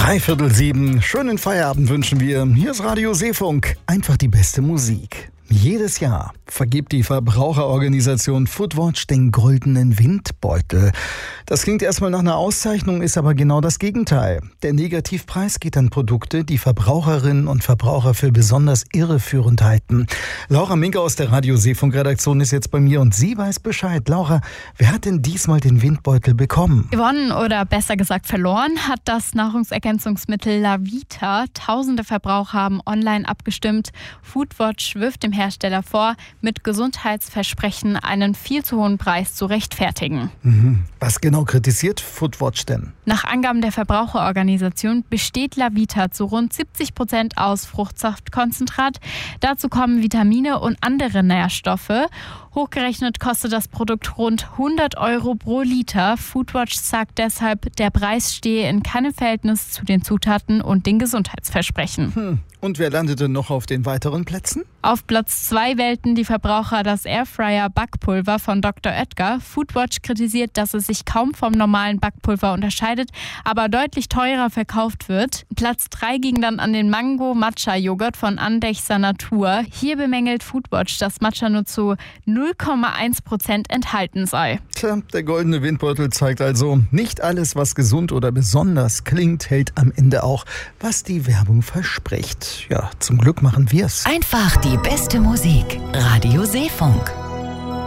6:45. Schönen Feierabend wünschen wir. Hier ist Radio Seefunk. Einfach die beste Musik. Jedes Jahr vergibt die Verbraucherorganisation Foodwatch den goldenen Windbeutel. Das klingt erstmal nach einer Auszeichnung, ist aber genau das Gegenteil. Der Negativpreis geht an Produkte, die Verbraucherinnen und Verbraucher für besonders irreführend halten. Laura Minke aus der Radio Seefunk-Redaktion ist jetzt bei mir und sie weiß Bescheid. Laura, wer hat denn diesmal den Windbeutel bekommen? Gewonnen oder besser gesagt verloren hat das Nahrungsergänzungsmittel Lavita. Tausende Verbraucher haben online abgestimmt. Foodwatch wirft dem Hersteller vor, mit Gesundheitsversprechen einen viel zu hohen Preis zu rechtfertigen. Was genau kritisiert Foodwatch denn? Nach Angaben der Verbraucherorganisation besteht Lavita zu rund 70% aus Fruchtsaftkonzentrat. Dazu kommen Vitamine und andere Nährstoffe. Hochgerechnet kostet das Produkt rund 100 € pro Liter. Foodwatch sagt deshalb, der Preis stehe in keinem Verhältnis zu den Zutaten und den Gesundheitsversprechen. Und wer landete noch auf den weiteren Plätzen? Auf Platz 2 wählten die Verbraucher das Airfryer Backpulver von Dr. Oetker. Foodwatch kritisiert, dass es sich kaum vom normalen Backpulver unterscheidet, aber deutlich teurer verkauft wird. Platz 3 ging dann an den Mango-Matcha-Joghurt von Andechser Natur. Hier bemängelt Foodwatch, dass Matcha nur zu 0,1% enthalten sei. Tja, der goldene Windbeutel zeigt also, nicht alles, was gesund oder besonders klingt, hält am Ende auch, was die Werbung verspricht. Ja, zum Glück machen wir's. Einfach die beste Musik. Radio Seefunk.